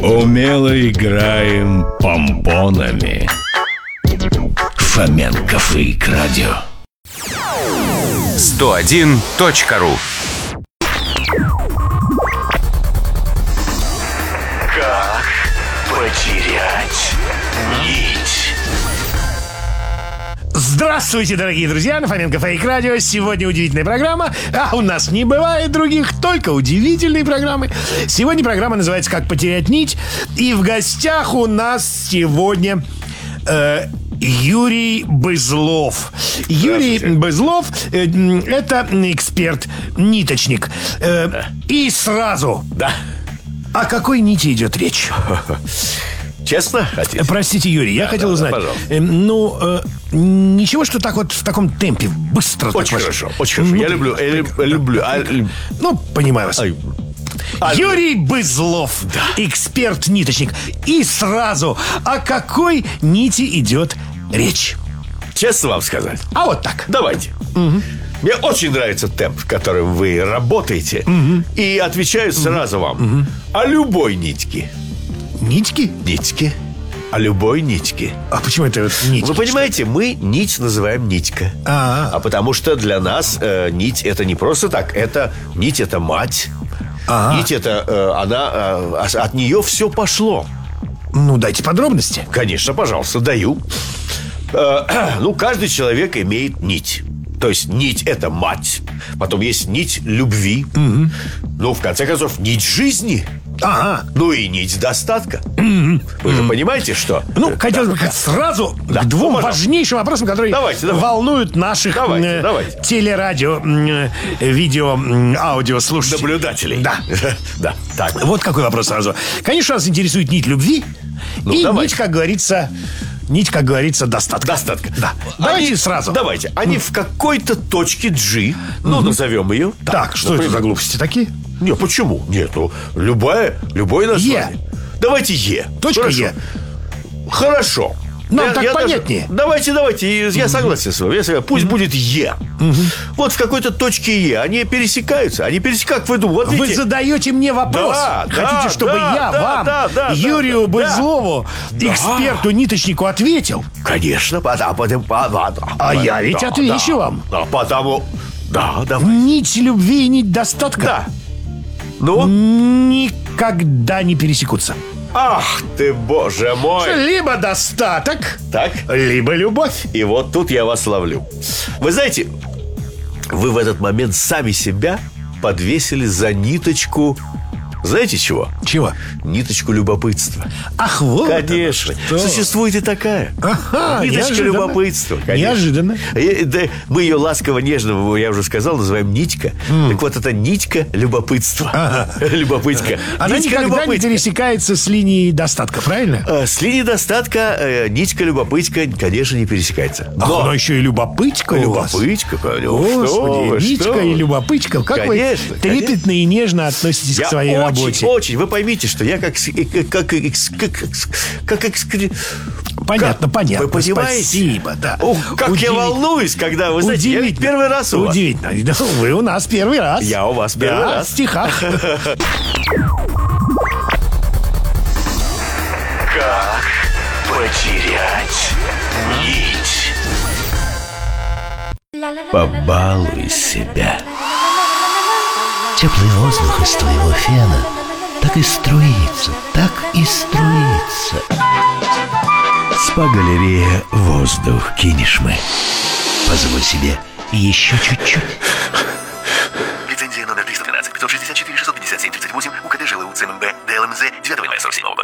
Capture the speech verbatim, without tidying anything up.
Умело играем помпонами. Фоменко Фейк Радио. сто один точка ру. Как потерять нить? Здравствуйте, дорогие друзья, на Фоменко Фейк Радио. Сегодня удивительная программа. А у нас не бывает других, только удивительные программы. Сегодня программа называется «Как потерять нить». И в гостях у нас сегодня э, Юрий Бызлов. Юрий Бызлов э, это эксперт, ниточник. Э, и сразу. Да. О какой нити идет речь? Честно хотите? Простите, Юрий, я Да, хотел да, узнать. да, пожалуйста. э, Ну, э, ничего, что так вот в таком темпе, быстро. Очень так хорошо, ваш- очень хорошо. Ну, Я люблю, я люб- люблю. а, люб- Ну, понимаю вас. Ай. А, Юрий Бызлов, эксперт-ниточник. И сразу, о какой нити идет речь? Честно вам сказать? А вот так. Давайте. Мне очень нравится темп, которым вы работаете. И отвечаю сразу вам. О любой нитьке. Нитьки? Нитьке. О любой нитьке. А почему это вот нитьки? Вы понимаете, мы нить называем нитька. А, А потому что для нас э, нить это не просто так. Это нить это мать. Ага. Нить это э, она э, от нее все пошло. ну дайте подробности. Конечно, пожалуйста, даю. Э, ну, каждый человек имеет нить. То есть нить это мать. Потом есть нить любви. Ну, в конце концов, нить жизни. Ага. Ну и нить достатка. Вы же понимаете, что? Ну, хотелось бы сразу Да. к двум Ну, пожалуйста. важнейшим вопросам, которые Давайте, давайте. волнуют наших Давайте, э, давайте. телерадио, м, э, видео, м, аудиослушателей. Наблюдателей. Да. Да. Так. Вот какой вопрос сразу. Конечно, нас интересует нить любви Ну, и давайте. нить, как говорится, нить, как говорится, достатка. Достатка. Да. Давайте Они- сразу. Давайте. Они в какой-то точке G, ну, назовем ее. Так, что это за глупости такие? Не, почему? Нет, ну, любая, любое название. Давайте Е. Точка Хорошо. Е. Хорошо. Нам так понятнее. Давайте, давайте, я согласен с вами. Я согласен. Пусть будет Е. Вот в какой-то точке Е они пересекаются. Они пересекают, вы думаете, вот Вы видите, задаете мне вопрос. Да, Хотите, да, чтобы да, я да, вам, да, да, Юрию да, да. Бызлову, эксперту-ниточнику, ответил? Конечно, потому, потому, потому, А я ведь отвечу вам. Да, потому, да, давай. Нить любви и нить достатка Да. Ну, никогда не пересекутся. ах ты, боже мой. Либо достаток, Так, либо любовь. и вот тут я вас ловлю. Вы знаете, вы в этот момент сами себя подвесили за ниточку. Знаете чего? Чего? Ниточку любопытства. Ах, вот оно Конечно. что. Существует и такая. Ага, Ниточка неожиданно. любопытства. конечно. Неожиданно. Э, да, мы ее ласково-нежно, я уже сказал, называем нитька. Так вот, это нитька любопытства. Любопытка. Она Нитька никогда не любопытка. пересекается с линией достатка, правильно? Э, С линией достатка э, нитька любопытка, конечно, не пересекается. Ах, Но но еще и любопытка у вас. любопытка, конечно. Что вы, Господи, что нитька вы. и любопытка. Как Конечно, вы трепетно и нежно относитесь Я к своей очень, работе. очень. Вы поймите, что я как... с- э, Как, экс- как, экс- как экскри- Понятно, как- понятно. Вы понимаете? Спасибо, да. Ух, как я Удивительно. волнуюсь, когда, вы знаете, я ведь Удивительно. первый раз у вас. Удивительно. Да, вы у нас первый раз. Я у вас первый Да, раз. в стихах. Как потерять нить? Побалуй себя. Теплый воздух из твоего фена так и струится, так и струится. Спа-галерея «Воздух» Кинешмы. Позволь себе еще чуть-чуть. Лицензия номер триста тринадцать пятьсот шестьдесят четыре шестьсот пятьдесят семь тридцать восемь УКТ ЖЛУ ЦМБ ДЛМЗ девятого января сорок седьмого года.